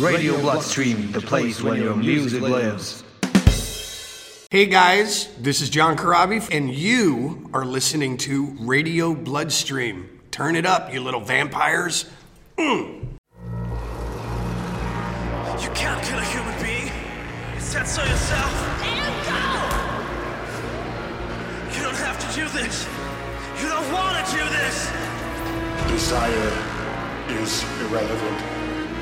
Radio Bloodstream, the place where your music lives. Hey guys, this is John Corabi, and you are listening to Radio Bloodstream. Turn it up, you little vampires. You can't kill a human being. You said so yourself. And go! You don't have to do this. You don't want to do this. Desire is irrelevant.